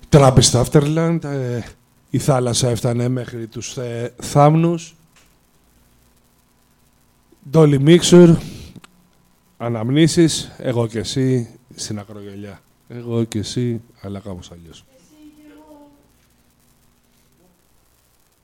Trappist Afterland, η θάλασσα έφτανε μέχρι τους θάμνους. Dolly Mixer, αναμνήσεις, εγώ και εσύ στην ακρογελιά. Εγώ και εσύ, αλλά κάπως αλλιώς.